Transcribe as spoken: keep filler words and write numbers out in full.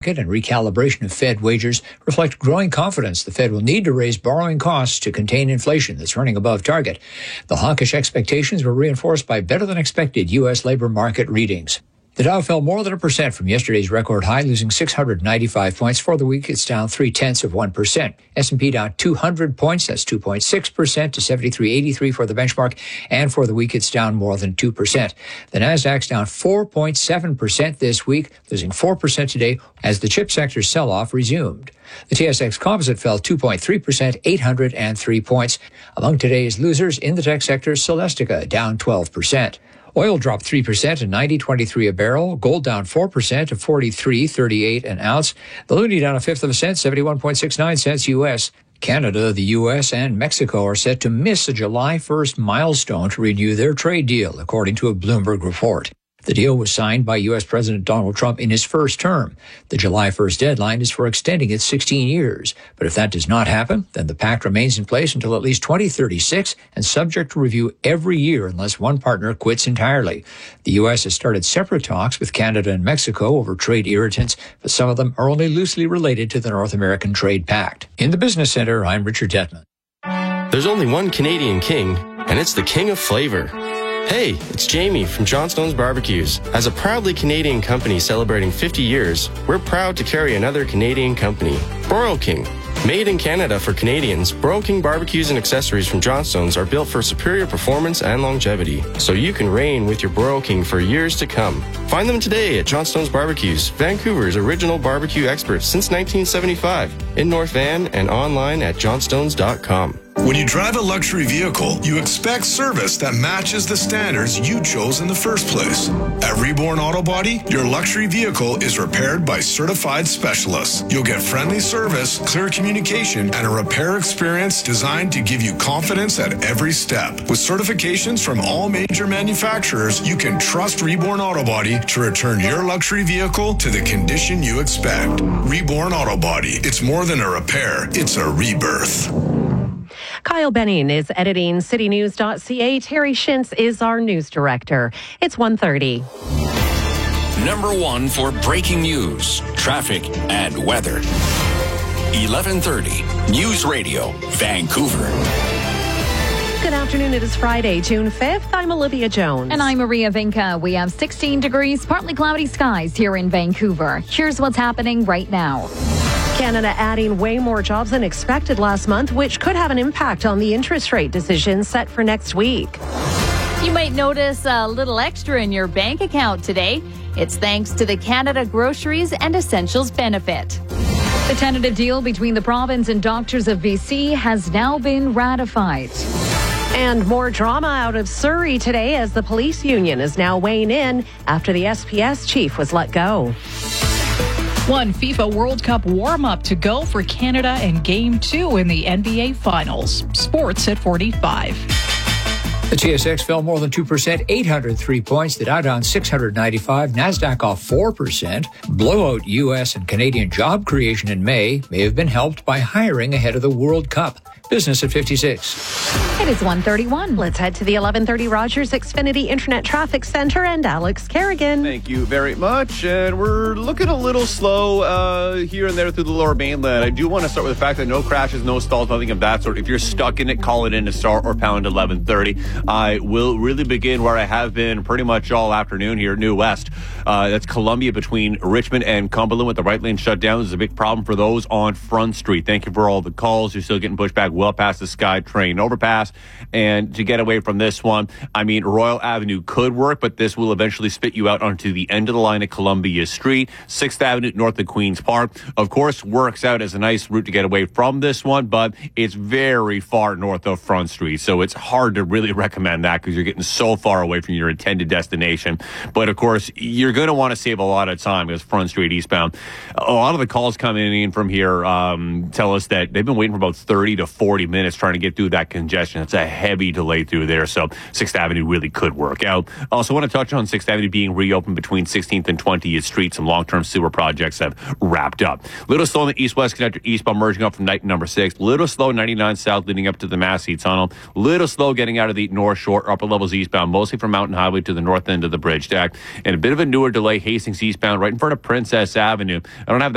market and recalibration of Fed wagers reflect growing confidence the Fed will need to raise borrowing costs to contain inflation that's running above target. The hawkish expectations were reinforced by better-than-expected U S labor market readings. The Dow fell more than a percent from yesterday's record high, losing six hundred ninety-five points. For the week, it's down three-tenths of one percent. S and P down two hundred points, that's two point six percent to seventy-three eighty-three for the benchmark. And for the week, it's down more than two percent. The Nasdaq's down four point seven percent this week, losing four percent today as the chip sector sell-off resumed. The T S X Composite fell two point three percent, eight hundred three points. Among today's losers in the tech sector, Celestica down twelve percent. Oil dropped three percent to ninety twenty-three a barrel. Gold down four percent to forty-three thirty-eight an ounce. The loonie down a fifth of a cent, seventy-one point six nine cents U S. Canada, the U S, and Mexico are set to miss a July first milestone to renew their trade deal, according to a Bloomberg report. The deal was signed by U S. President Donald Trump in his first term. The July first deadline is for extending it sixteen years. But if that does not happen, then the pact remains in place until at least twenty thirty-six and subject to review every year unless one partner quits entirely. The U S has started separate talks with Canada and Mexico over trade irritants, but some of them are only loosely related to the North American Trade Pact. In the Business Center, I'm Richard Detman. There's only one Canadian king, and it's the king of flavor. Hey, it's Jamie from Johnstone's Barbecues. As a proudly Canadian company celebrating fifty years, we're proud to carry another Canadian company, Broil King. Made in Canada for Canadians, Broil King barbecues and accessories from Johnstone's are built for superior performance and longevity, so you can reign with your Broil King for years to come. Find them today at Johnstone's Barbecues, Vancouver's original barbecue experts since nineteen seventy-five, in North Van and online at johnstones dot com. When you drive a luxury vehicle, you expect service that matches the standards you chose in the first place. At Reborn Auto Body, your luxury vehicle is repaired by certified specialists. You'll get friendly service, clear communication, and a repair experience designed to give you confidence at every step. With certifications from all major manufacturers, you can trust Reborn Auto Body to return your luxury vehicle to the condition you expect. Reborn Auto Body. It's more than a repair, it's a rebirth. Kyle Benning is editing city news dot c a. Terry Shintz is our news director. It's one thirty. Number one for breaking news, traffic, and weather. eleven thirty News Radio, Vancouver. Good afternoon. It is Friday, June fifth. I'm Olivia Jones. And I'm Maria Vinca. We have sixteen degrees, partly cloudy skies here in Vancouver. Here's what's happening right now. Canada adding way more jobs than expected last month, which could have an impact on the interest rate decision set for next week. You might notice a little extra in your bank account today. It's thanks to the Canada Groceries and Essentials benefit. The tentative deal between the province and Doctors of B C has now been ratified. And more drama out of Surrey today as the police union is now weighing in after the S P S chief was let go. One FIFA World Cup warm-up to go for Canada and Game two in the N B A Finals. Sports at forty-five. The T S X fell more than two percent, eight hundred three points. The Dow down six hundred ninety-five. NASDAQ off four percent. Blowout U S and Canadian job creation in May may have been helped by hiring ahead of the World Cup. Business at fifty-six. It is one thirty-one. Let's head to the eleven thirty Rogers Xfinity Internet Traffic Center and Alex Kerrigan. Thank you very much. And we're looking a little slow uh, here and there through the lower mainland. I do want to start with the fact that no crashes, no stalls, nothing of that sort. If you're stuck in it, call it in to star or pound eleven thirty. I will really begin where I have been pretty much all afternoon here, New West. Uh, that's Columbia between Richmond and Cumberland with the right lane shut down. This is a big problem for those on Front Street. Thank you for all the calls. You're still getting pushed back well past the SkyTrain overpass. And to get away from this one, I mean, Royal Avenue could work, but this will eventually spit you out onto the end of the line at Columbia Street. sixth Avenue north of Queen's Park, of course, works out as a nice route to get away from this one, but it's very far north of Front Street, so it's hard to really recommend that because you're getting so far away from your intended destination. But, of course, you're going to want to save a lot of time because Front Street eastbound. A lot of the calls coming in from here um, tell us that they've been waiting for about thirty to forty minutes trying to get through that congestion. It's a heavy delay through there, so sixth Avenue really could work out. Also want to touch on sixth Avenue being reopened between sixteenth and twentieth Street. Some long-term sewer projects have wrapped up. Little slow on the east-west connector eastbound merging up from Knighton number six. Little slow ninety-nine south leading up to the Massey Tunnel. Little slow getting out of the North Shore, upper levels eastbound, mostly from Mountain Highway to the north end of the bridge deck. And a bit of a newer delay, Hastings eastbound right in front of Princess Avenue. I don't have